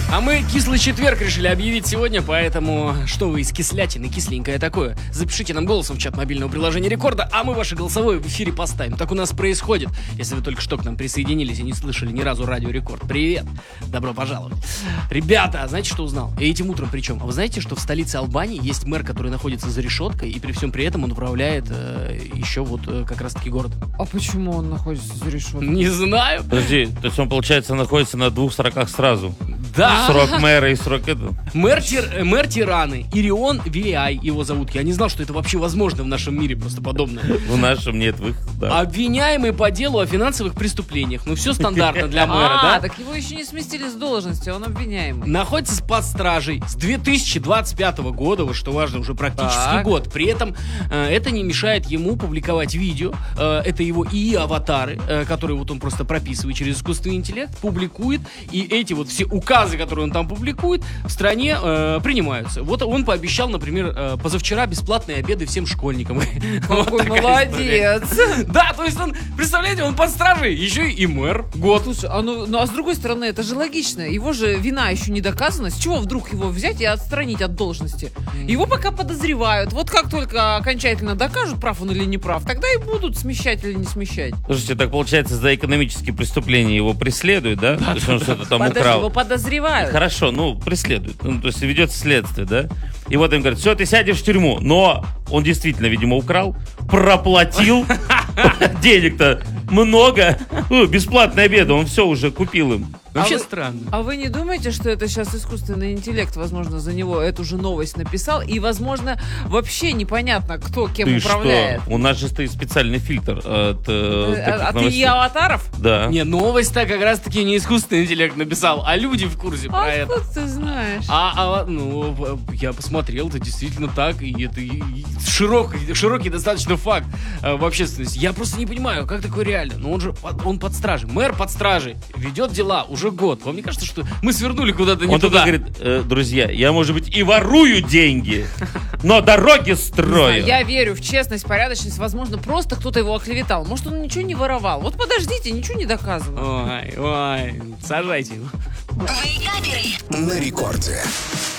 А мы кислый четверг решили объявить сегодня, поэтому что вы из кислятины, кисленькое такое, запишите нам голосом в чат мобильного приложения Рекорда, а мы ваше голосовое в эфире поставим. Так у нас происходит, если вы только что к нам присоединились и не слышали ни разу радио Рекорд. Привет, добро пожаловать. Ребята, знаете, что узнал? И этим утром причем. А вы знаете, что в столице Албании есть мэр, который находится за решеткой, и при всем при этом он управляет еще вот как раз-таки город. А почему он находится за решеткой? Не знаю. Подожди, то есть он, получается, находится на двух сроках сразу? Да. Срок мэра и срок этого? Мэр Тираны, Ирион Вилиай его зовут. Я не знал, что это вообще возможно в нашем мире, просто подобное. В нашем нет выхода. Обвиняемый по делу о финансовых преступлениях. Ну, все стандартно для мэра, да? Так его еще не сместили с должности, он обвиняемый. Находится под стражей с 2025 года, вот что важно, уже практически год. При этом это не мешает ему публиковать видео. Это его ИИ-аватары, которые вот он просто прописывает через искусственный интеллект, публикует. И эти вот все указы, которые он там публикует, в стране принимаются. Вот он пообещал, например, позавчера бесплатные обеды всем школьникам. Какой молодец. Да, то есть он, представляете, он под стражей, еще и мэр. Год. Слушай, а с другой стороны, это же логично. Его же вина еще не доказана. С чего вдруг его взять и отстранить от должности? Его пока подозревают. Вот как только окончательно докажут, прав он или не прав, тогда и будут смещать или не смещать. Слушайте, так получается, за экономические преступления его преследуют, да? То есть он что-то там украл. Его подозревают. Хорошо, преследуют. Ну, то есть ведется следствие, да? И вот им говорят, все, ты сядешь в тюрьму. Но он действительно, видимо, украл, проплатил. Денег-то много. Бесплатный обед, он все уже купил им. Вообще странно. А вы не думаете, что это сейчас искусственный интеллект, возможно, за него эту же новость написал, и, возможно, вообще непонятно, кто кем Ты управляет? что? У нас же стоит специальный фильтр от таких новостей. аватаров? Да. Не, новость-то как раз-таки не искусственный интеллект написал, а люди в курсе про это. Откуда ты знаешь? Я посмотрел, это действительно так, и это широкий достаточно факт в общественности. Я просто не понимаю, как такое реально. Но он под стражей, мэр под стражей, ведет дела уже год. Вам не кажется, что мы свернули куда-то не он туда? Он говорит, друзья, я, может быть, и ворую деньги, но дороги строю. Я верю в честность, порядочность. Возможно, просто кто-то его оклеветал. Может, он ничего не воровал. Вот подождите, ничего не доказано. Ой, сажайте его. На рекорде.